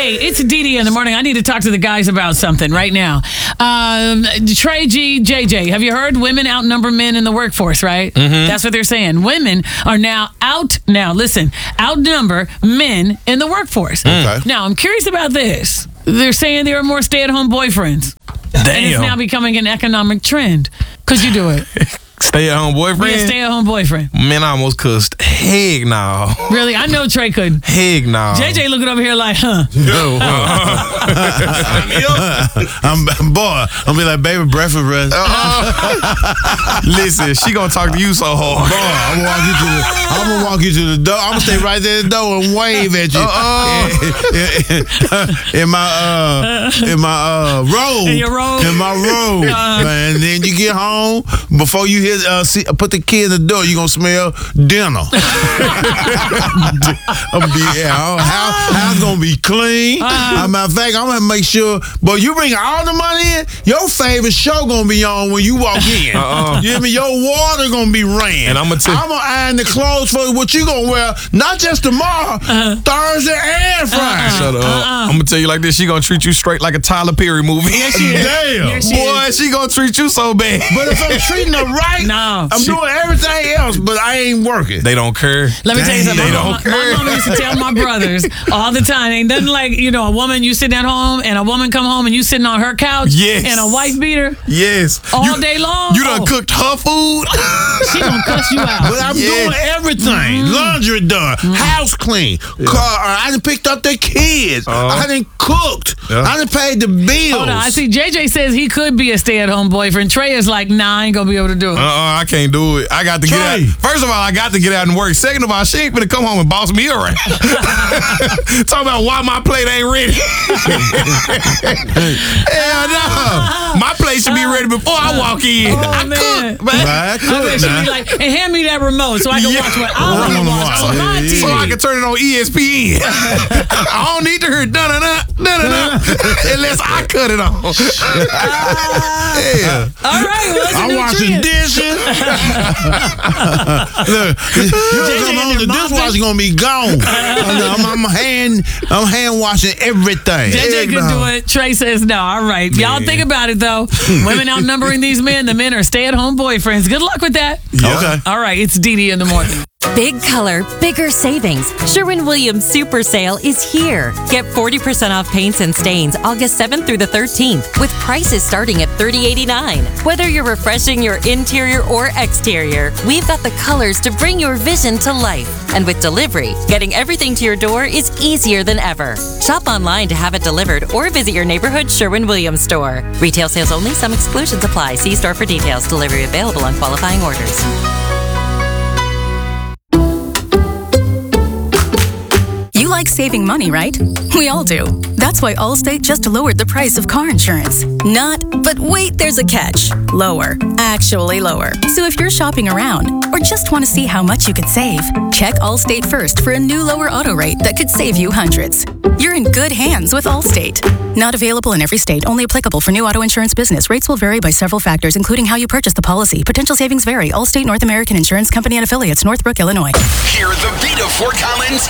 Hey, it's Dee in the morning. I need to talk to the guys about something right now. Trey G, JJ, have you heard women outnumber men in the workforce, right? Mm-hmm. That's what they're saying. Women are now outnumber men in the workforce. Okay. Now, I'm curious about this. They're saying there are more stay-at-home boyfriends. Damn. And it's now becoming an economic trend. Could you do it? Stay-at-home boyfriend? Yeah, stay-at-home boyfriend. Man, I almost cussed. Heck no. Really? I know Trey couldn't. Heck no. JJ looking over here like, huh? I'm be like, baby, breakfast rest. Listen, she gonna talk to you so hard. Boy, I'm gonna walk you to the door. I'm gonna stay right there at the door and wave at you. In my robe. In your robe. In my robe. And then you get home, before you hit put the kid in the door, you gonna smell dinner. House gonna be clean. Matter of fact, I'm gonna make sure. But you bring all the money in, your favorite show gonna be on when you walk in. You hear me? Your water gonna be ran. And I'm gonna iron the clothes for what you gonna wear, not just tomorrow, Thursday and Friday. Shut up. I'm gonna tell you like this. She gonna treat you straight like a Tyler Perry movie. Yes, she is. Damn. Yes, Boy, she gonna treat you so bad. But if I'm treating her right, No. I'm doing everything else, but I ain't working. They don't care. Let me tell you something. They My don't care. mama used to tell my brothers all the time. Ain't nothing like, a woman, you sitting at home and a woman come home and you sitting on her couch Yes. and a wife beater Yes. all day long. You done cooked her food. She gonna cuss you out. But I'm doing everything. Laundry done, house clean, car. I done picked up the kids. I done cooked. I done paid the bills. Hold on. I see JJ says he could be a stay-at-home boyfriend. Trey is like, nah, I ain't gonna be able to do it. I can't do it. I got to get out. First of all, I got to get out and work. Second of all, she ain't finna come home and boss me around. Talking about why my plate ain't ready. Hell no. My plate should be ready before I walk in. I cook, man. I I bet she be like, and hand me that remote so I can watch what I want to watch on my TV. So I can turn it on ESPN. I don't need to hear da-da-da unless I cut it on. Yeah. All right, well, I'm washing dishes. Look, you come home, the dishwasher gonna be gone. I'm hand washing everything. JJ can do it. Trey says no. All right. Y'all think about it, though. Women outnumbering these men. The men are stay-at-home boyfriends. Good luck with that. Okay. All right. It's Dee in the morning. Big color, bigger savings. Sherwin-Williams Super Sale is here. Get 40% off paints and stains August 7th through the 13th with prices starting at $30.89. Whether you're refreshing your interior or exterior, we've got the colors to bring your vision to life. And with delivery, getting everything to your door is easier than ever. Shop online to have it delivered or visit your neighborhood Sherwin-Williams store. Retail sales only. Some exclusions apply. See store for details. Delivery available on qualifying orders. You like saving money, right? We all do. That's why Allstate just lowered the price of car insurance. But wait, there's a catch. Lower. Actually lower. So if you're shopping around or just want to see how much you could save, check Allstate first for a new lower auto rate that could save you hundreds. You're in good hands with Allstate. Not available in every state. Only applicable for new auto insurance business. Rates will vary by several factors, including how you purchase the policy. Potential savings vary. Allstate North American Insurance Company and affiliates, Northbrook, Illinois. Hear the beat of Fort Collins